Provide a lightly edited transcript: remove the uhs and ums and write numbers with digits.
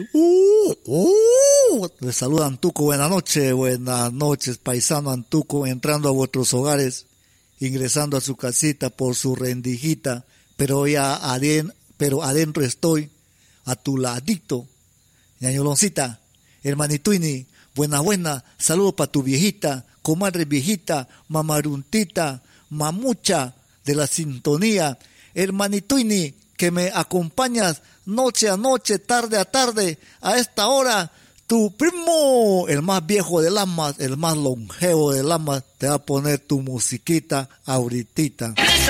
Les saluda Antuco, buenas noches, paisano Antuco, entrando a vuestros hogares, ingresando a su casita por su rendijita, pero adentro estoy, a tu ladito, ñañoloncita, hermanituini, buena, saludo para tu viejita, comadre viejita, mamaruntita, mamucha de la sintonía, hermanituini, que me acompañas noche a noche, tarde a tarde, a esta hora, tu primo, el más viejo de Lamas, el más longevo de Lamas, te va a poner tu musiquita ahorita.